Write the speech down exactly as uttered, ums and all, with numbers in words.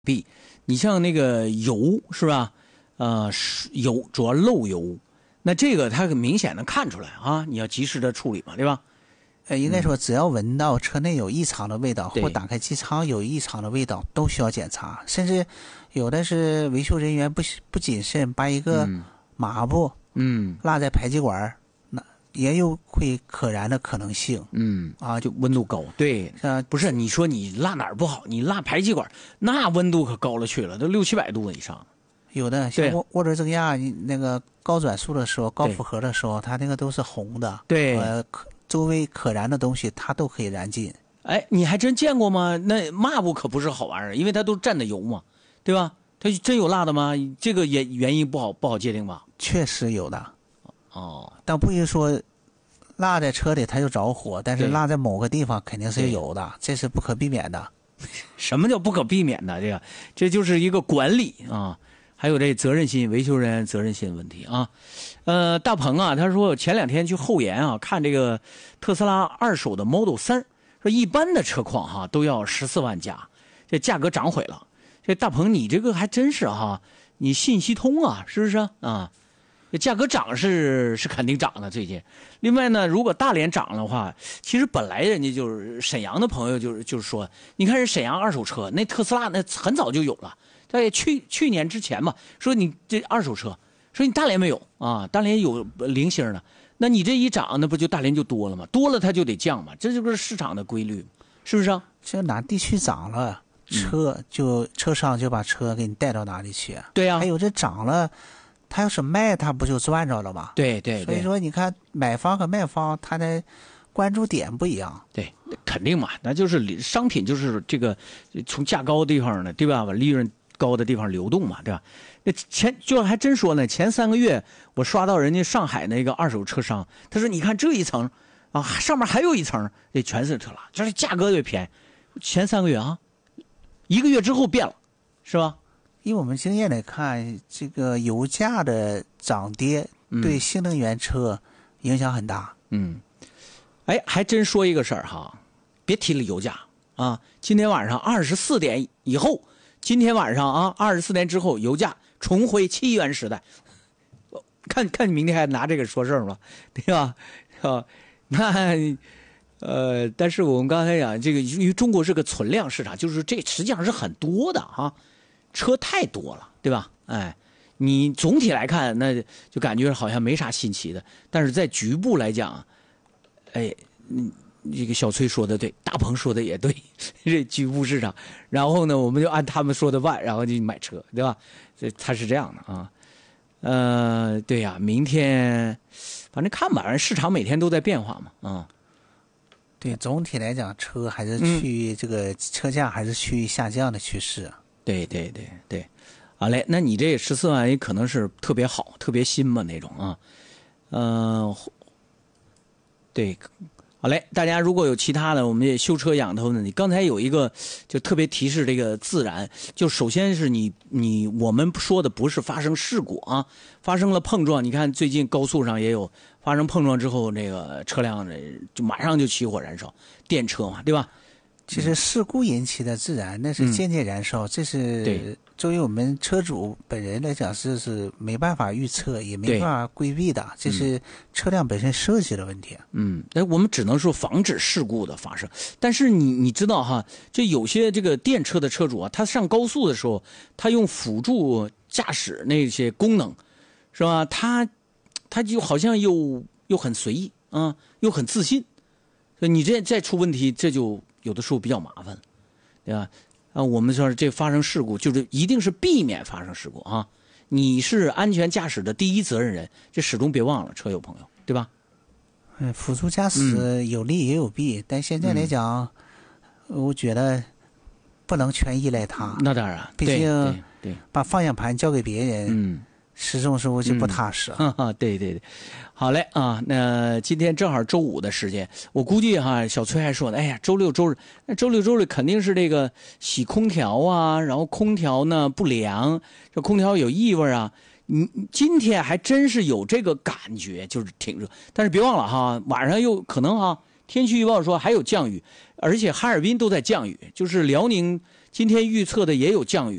B，你像那个油是吧？呃，油主要漏油，那这个它很明显的看出来啊，你要及时的处理嘛，对吧？ 呃，应该说只要闻到车内有异常的味道， 对或打开机舱有异常的味道，都需要检查。甚至有的是维修人员不不谨慎，把一个抹布嗯落在排气管，那也有会可燃的可能性。 嗯啊， 就温度高，对， 啊， 不是你说你落哪儿不好，你落排气管，那温度可高了去了，都六七百度以上。 有的像涡涡轮增压，你那个高转速的时候、高负荷的时候，它那个都是红的。 对， 呃，周围可燃的东西它都可以燃尽。 哎，你还真见过吗？那抹布可不是好玩意儿，因为它都蘸的油嘛，对吧？它真有辣的吗？这个也原因不好不好界定吧？ 确实有的。 哦， 但不是说落在车里它就着火，但是落在某个地方肯定是有的，这是不可避免的。 什么叫不可避免的？这个这就是一个管理啊。还有这责任心，维修人员责任心问题啊，呃，大鹏啊，他说前两天去后研啊看这个特斯拉二手的 Model 三，说一般的车况哈、啊、都要十四万加，这价格涨毁了。这大鹏你这个还真是哈、啊，你信息通啊，是不是啊？这价格涨是是肯定涨的最近。另外呢，如果大连涨的话，其实本来人家就是沈阳的朋友就是就是说，你看人沈阳二手车那特斯拉那很早就有了。在去去年之前嘛，说你这二手车，说你大连没有啊，大连有零星的，那你这一涨，那不就大连就多了吗？多了它就得降嘛，这就是市场的规律，是不是啊？ 这哪地区涨了，车就、嗯、车商就把车给你带到哪里去。 对呀、啊， 还有这涨了，他要是卖，他不就赚着了吗？ 对对对。 所以说，你看买方和卖方，他的关注点不一样。 对，肯定嘛，那就是商品就是这个从价高的地方呢，对吧？把利润高的地方流动嘛，对吧？那前就还真说呢，前三个月我刷到人家上海那个二手车商，他说你看这一层啊，上面还有一层，这全是特拉，就是价格也便宜。前三个月啊，一个月之后变了，是吧？ 以我们经验来看，这个油价的涨跌对新能源车影响很大。 嗯，哎，还真说一个事儿哈，别提了油价啊，今天晚上二十四点以后。今天晚上啊，二十四年之后，油价重回七元时代。看看你明天还拿这个说事儿吗？对吧？啊，那呃，但是我们刚才讲这个，因为中国是个存量市场，就是这实际上是很多的啊，车太多了，对吧？哎，你总体来看，那就感觉好像没啥新奇的，但是在局部来讲，哎，嗯。这个小崔说的对，大鹏说的也对，这局部市场，然后呢，我们就按他们说的办，然后就买车，对吧？这他是这样的啊，呃，对呀、啊，明天反正看吧，市场每天都在变化嘛，啊， 对，总体来讲，车还是趋于、嗯、这个车价还是趋于下降的趋势。 对对对对，好嘞，那你这十四万也可能是特别好、特别新嘛那种啊，嗯、呃，对。好嘞，大家如果有其他的，我们也修车养头呢。你刚才有一个就特别提示这个自燃，就首先是你你我们说的不是发生事故啊，发生了碰撞。你看最近高速上也有发生碰撞之后，这个车辆就马上就起火燃烧，电车嘛，对吧？ 其实事故引起的自燃那是间接燃烧，嗯、这是作为我们车主本人来讲是是没办法预测，也没办法规避的，这是车辆本身设计的问题。 嗯，那我们只能说防止事故的发生。但是你你知道哈，这有些这个电车的车主啊，他上高速的时候，他用辅助驾驶那些功能，是吧？他他就好像又又很随意啊，又很自信。你这再出问题，这就有的时候比较麻烦，对吧？啊，我们说这发生事故，就是一定是避免发生事故啊！你是安全驾驶的第一责任人，这始终别忘了，车友朋友，对吧？ 嗯，辅助驾驶有利也有弊，嗯、但现在来讲、嗯，我觉得不能全依赖它。 那当然， 毕竟对把方向盘交给别人， 嗯， 始终是我就不踏实。 哈、嗯、哈，对对对。好嘞啊，那今天正好周五的时间，我估计哈，小崔还说呢，哎呀，周六周日，那周六周日肯定是这个洗空调啊，然后空调呢不凉，这空调有异味啊。你今天还真是有这个感觉，就是挺热，但是别忘了哈，晚上又可能哈，天气预报说还有降雨，而且哈尔滨都在降雨，就是辽宁今天预测的也有降雨。